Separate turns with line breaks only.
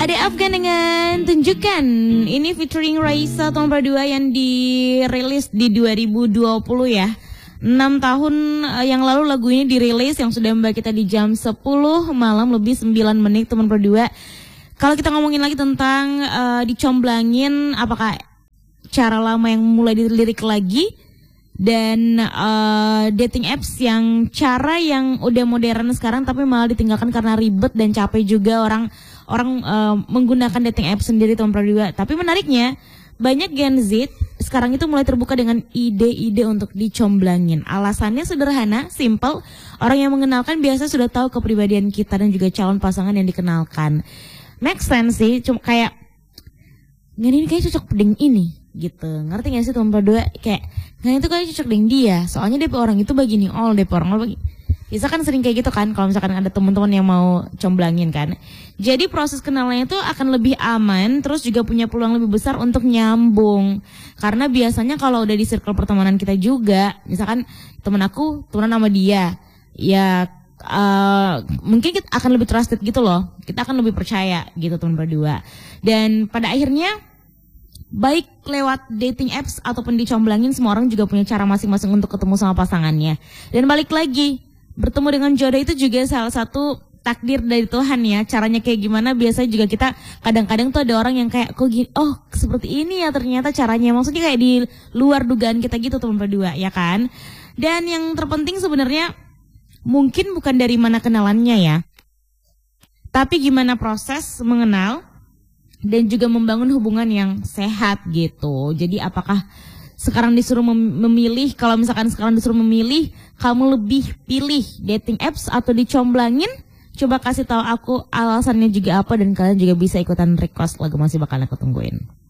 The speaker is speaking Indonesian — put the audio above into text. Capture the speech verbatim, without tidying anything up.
Ada Afgan dengan Tunjukkan. Ini featuring Raisa tahun berdua yang dirilis di dua ribu dua puluh ya. enam tahun yang lalu lagu ini dirilis, yang sudah membawa kita di jam sepuluh malam lebih sembilan menit teman berdua. Kalau kita ngomongin lagi tentang uh, dicomblangin, apakah cara lama yang mulai dilirik lagi, dan uh, dating apps yang cara yang udah modern sekarang tapi malah ditinggalkan karena ribet dan capek juga orang orang uh, menggunakan dating apps sendiri teman berdua. Tapi menariknya banyak Gen Z sekarang itu mulai terbuka dengan ide-ide untuk dicomblangin. Alasannya sederhana, simple. Orang yang mengenalkan biasa sudah tahu kepribadian kita dan juga calon pasangan yang dikenalkan. Make sense sih, cuma kayak ini kayak cocok dengan ini gitu. Ngerti gak sih teman berdua? Kayak nah itu kayak cocok dengan dia. Soalnya D P orang itu begini, all D P orang bagi. Bisa kan sering kayak gitu kan kalau misalkan ada teman-teman yang mau comblangin kan. Jadi proses kenalannya itu akan lebih aman, terus juga punya peluang lebih besar untuk nyambung. Karena biasanya kalau udah di circle pertemanan kita juga, misalkan temen aku temenan sama dia, ya uh, mungkin kita akan lebih trusted gitu loh. Kita akan lebih percaya gitu teman berdua. Dan pada akhirnya baik lewat dating apps ataupun dicomblangin, semua orang juga punya cara masing-masing untuk ketemu sama pasangannya. Dan balik lagi, bertemu dengan jodoh itu juga salah satu takdir dari Tuhan ya. Caranya kayak gimana biasanya juga kita kadang-kadang tuh ada orang yang kayak kok gini, oh seperti ini ya ternyata caranya. Maksudnya kayak di luar dugaan kita gitu teman berdua ya kan. Dan yang terpenting sebenarnya mungkin bukan dari mana kenalannya ya, tapi gimana proses mengenal dan juga membangun hubungan yang sehat gitu. Jadi apakah sekarang disuruh memilih, kalau misalkan sekarang disuruh memilih, kamu lebih pilih dating apps atau dicomblangin? Coba kasih tahu aku alasannya juga apa, dan kalian juga bisa ikutan request lagu, masih bakal aku tungguin.